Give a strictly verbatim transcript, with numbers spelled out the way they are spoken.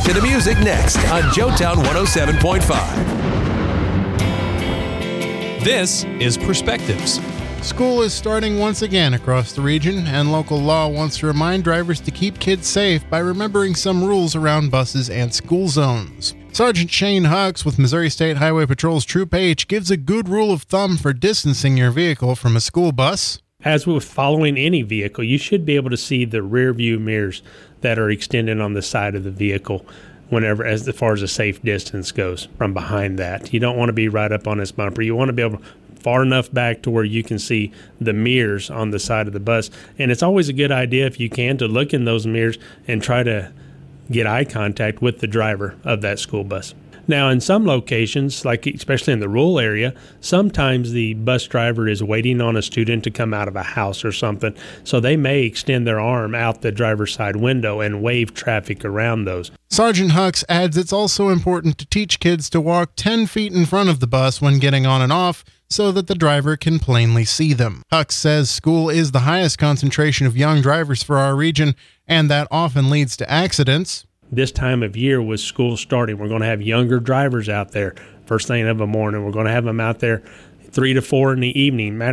back to the music next on Joetown one oh seven point five. This is Perspectives. School is starting once again across the region, and local law wants to remind drivers to keep kids safe by remembering some rules around buses and school zones. Sergeant Shane Hucks with Missouri State Highway Patrol's Troop H gives a good rule of thumb for distancing your vehicle from a school bus. As with following any vehicle, you should be able to see the rear view mirrors that are extended on the side of the vehicle whenever, as far as a safe distance goes from behind that. You don't want to be right up on its bumper. You want to be able to far enough back to where you can see the mirrors on the side of the bus. And it's always a good idea, if you can, to look in those mirrors and try to get eye contact with the driver of that school bus. Now, in some locations, like especially in the rural area, sometimes the bus driver is waiting on a student to come out of a house or something, so they may extend their arm out the driver's side window and wave traffic around those. Sergeant Hucks adds it's also important to teach kids to walk ten feet in front of the bus when getting on and off so that the driver can plainly see them. Hucks says school is the highest concentration of young drivers for our region, and that often leads to accidents. This time of year with school starting, we're going to have younger drivers out there first thing of the morning. We're going to have them out there three to four in the evening.